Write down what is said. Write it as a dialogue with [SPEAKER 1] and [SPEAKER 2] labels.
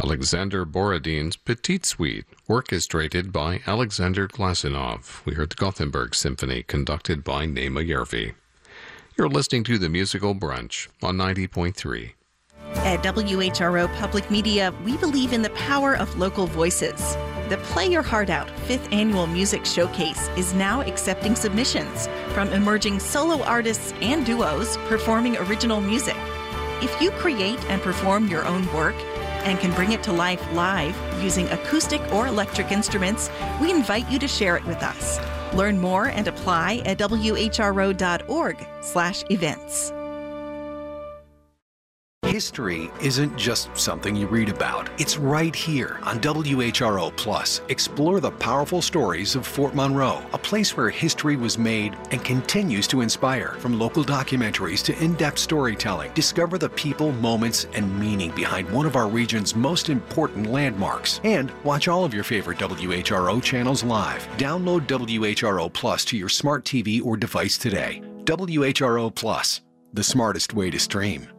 [SPEAKER 1] Alexander Borodin's Petite Suite, orchestrated by Alexander Glasunov. We heard the Gothenburg Symphony, conducted by Naima Järvi. You're listening to the Musical Brunch on 90.3.
[SPEAKER 2] At WHRO Public Media, we believe in the power of local voices. The Play Your Heart Out 5th Annual Music Showcase is now accepting submissions from emerging solo artists and duos performing original music. If you create and perform your own work and can bring it to life live using acoustic or electric instruments, we invite you to share it with us. Learn more and apply at whro.org/events.
[SPEAKER 3] History isn't just something you read about. It's right here on WHRO Plus. Explore the powerful stories of Fort Monroe, a place where history was made and continues to inspire. From local documentaries to in-depth storytelling, discover the people, moments, and meaning behind one of our region's most important landmarks. And watch all of your favorite WHRO channels live. Download WHRO Plus to your smart TV or device today. WHRO Plus, the smartest way to stream.